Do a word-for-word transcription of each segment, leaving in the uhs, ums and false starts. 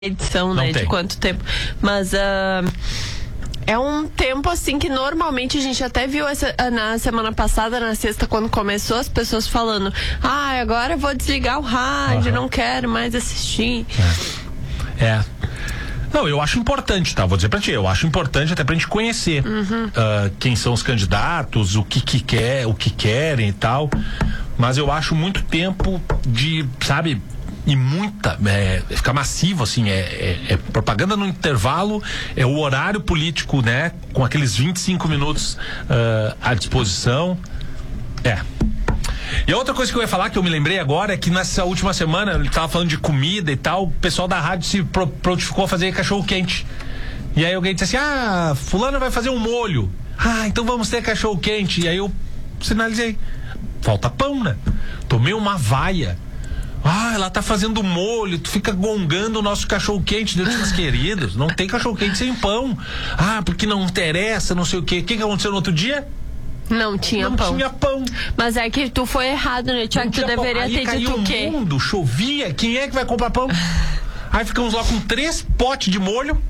edição, né, de quanto tempo, mas uh, é um tempo assim que normalmente a gente até viu essa, na semana passada, na sexta, quando começou, as pessoas falando, ah, agora eu vou desligar o rádio, uhum. não quero mais assistir. É. é. Não, eu acho importante, tá? Vou dizer pra ti, eu acho importante até pra gente conhecer uhum. uh, quem são os candidatos, o que que quer, o que querem e tal, mas eu acho muito tempo de, sabe, e muita, é, fica massivo assim, é, é, é propaganda no intervalo, é o horário político, né, com aqueles vinte e cinco minutos uh, à disposição. É. E a outra coisa que eu ia falar, que eu me lembrei agora, é que nessa última semana, ele tava falando de comida e tal, o pessoal da rádio se pro, prontificou a fazer cachorro quente. E aí alguém disse assim, ah, fulano vai fazer um molho. Ah, então vamos ter cachorro quente. E aí eu sinalizei, falta pão, né? Tomei uma vaia. Ah, ela tá fazendo molho, tu fica gongando o nosso cachorro quente, Deus meus queridos, não tem cachorro quente sem pão. Ah, porque não interessa, não sei o quê. O que que aconteceu no outro dia? Não tinha não pão. Não tinha pão. Mas é que tu foi errado, né, Tiago? Tu deveria Aí ter dito o quê? O mundo, chovia, quem é que vai comprar pão? Aí ficamos lá com três potes de molho.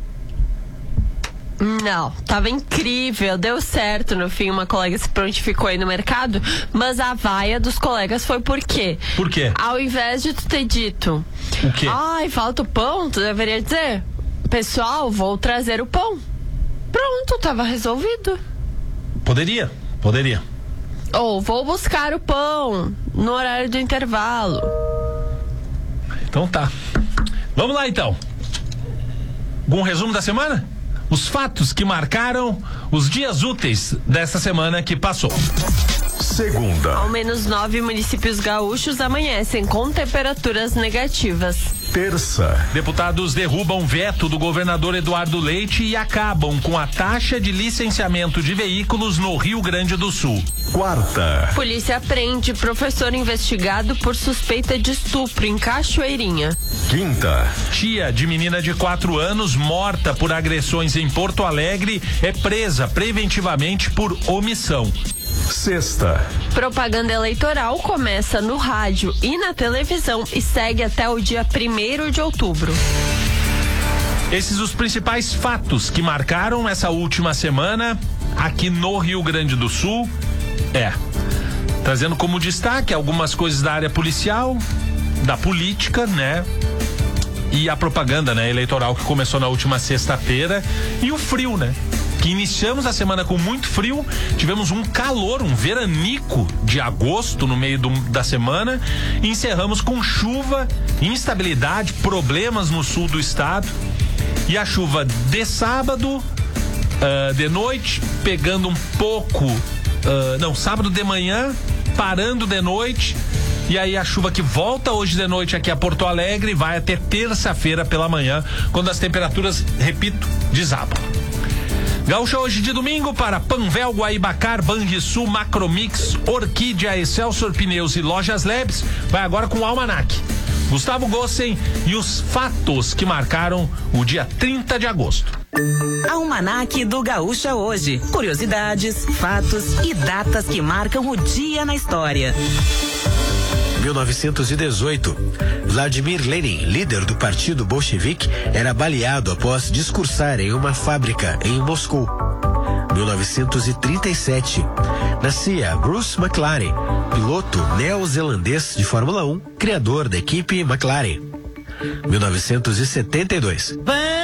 Não, tava incrível, deu certo no fim, uma colega se prontificou aí no mercado, mas a vaia dos colegas foi por quê? Por quê? Ao invés de tu ter dito, o quê? Ai, falta o pão, tu deveria dizer, pessoal, vou trazer o pão. Pronto, tava resolvido. Poderia, poderia. Ou vou buscar o pão no horário do intervalo. Então tá. Vamos lá então. Algum resumo da semana? Os fatos que marcaram os dias úteis dessa semana que passou. Segunda. Ao menos nove municípios gaúchos amanhecem com temperaturas negativas. Terça. Deputados derrubam veto do governador Eduardo Leite e acabam com a taxa de licenciamento de veículos no Rio Grande do Sul. Quarta. Polícia prende professor investigado por suspeita de estupro em Cachoeirinha. Quinta. Tia de menina de quatro anos morta por agressões em Porto Alegre é presa preventivamente por omissão. Sexta. Propaganda eleitoral começa no rádio e na televisão e segue até o dia primeiro de outubro. Esses os principais fatos que marcaram essa última semana aqui no Rio Grande do Sul. É, trazendo como destaque algumas coisas da área policial, da política, né? E a propaganda, né, eleitoral que começou na última sexta-feira e o frio, né? Que iniciamos a semana com muito frio, tivemos um calor, um veranico de agosto no meio do, da semana e encerramos com chuva, instabilidade, problemas no sul do estado e a chuva de sábado, uh, de noite, pegando um pouco, uh, não, sábado de manhã, parando de noite e aí a chuva que volta hoje de noite aqui a Porto Alegre vai até terça-feira pela manhã, quando as temperaturas, repito, desabam. Gaúcha hoje de domingo para Panvel, Guaibacar, Banrisul, Macromix, Orquídea, Excelsior Pneus e Lojas Labs. Vai agora com o Almanac. Gustavo Gossen e os fatos que marcaram o dia trinta de agosto. Almanac do Gaúcha hoje. Curiosidades, fatos e datas que marcam o dia na história. mil novecentos e dezoito, Vladimir Lenin, líder do partido bolchevique, era baleado após discursar em uma fábrica em Moscou. mil novecentos e trinta e sete, nascia Bruce McLaren, piloto neozelandês de Fórmula um, criador da equipe McLaren. mil novecentos e setenta e dois.